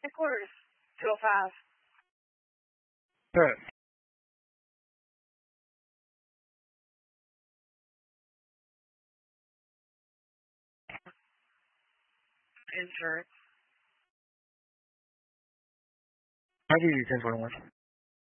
Headquarters, 205. Good. Insurance. How do you use 1041?